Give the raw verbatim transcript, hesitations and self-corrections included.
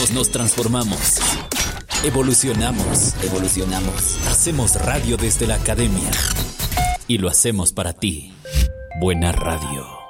Crecemos, nos transformamos. Evolucionamos, evolucionamos. Hacemos radio desde la academia. Y lo hacemos para ti. Buena radio.